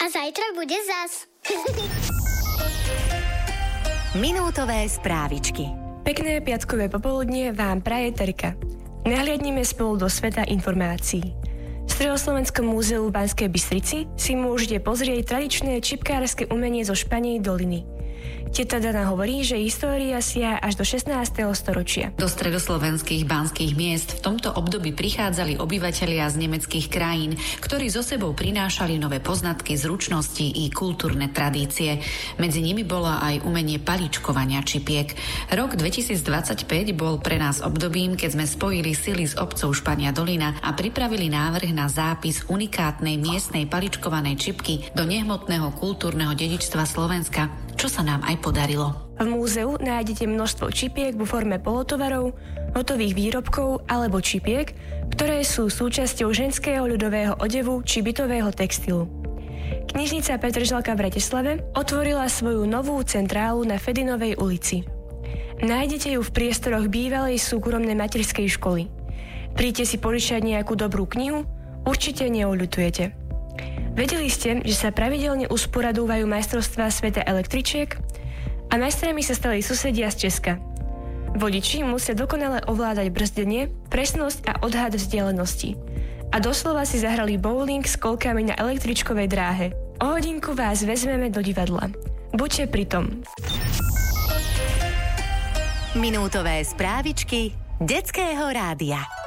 A zajtra bude zas. Minútové správičky. Pekné piatkové popoludnie vám praje Terka. Nahliadnime spolu do sveta informácií. V Stredoslovenskom múzeu v Banskej Bystrici si môžete pozrieť tradičné čipkárske umenie zo Španej doliny. Teta Dana hovorí, že história siaha až do 16. storočia. Do stredoslovenských banských miest v tomto období prichádzali obyvatelia z nemeckých krajín, ktorí so sebou prinášali nové poznatky, zručnosti i kultúrne tradície. Medzi nimi bolo aj umenie paličkovania čipiek. Rok 2025 bol pre nás obdobím, keď sme spojili sily s obcov Špania Dolina a pripravili návrh na zápis unikátnej miestnej paličkovanej čipky do nehmotného kultúrneho dedičstva Slovenska, čo sa nám aj podarilo. V múzeu nájdete množstvo čipiek vo forme polotovarov, hotových výrobkov alebo čipiek, ktoré sú súčasťou ženského ľudového odevu či bytového textilu. Knižnica Petržalka v Bratislave otvorila svoju novú centrálu na Fedinovej ulici. Nájdete ju v priestoroch bývalej súkromnej materskej školy. Príďte si požičať nejakú dobrú knihu, určite neoľutujete. Vedeli ste, že sa pravidelne usporadúvajú majstrovstvá sveta električiek? A majstrami sa stali susedia z Česka. Vodiči musia dokonale ovládať brzdenie, presnosť a odhad vzdialenosti. A doslova si zahrali bowling s kolkami na električkovej dráhe. O hodinku vás vezmeme do divadla. Buďte pri tom. Minútové správičky Detského rádia.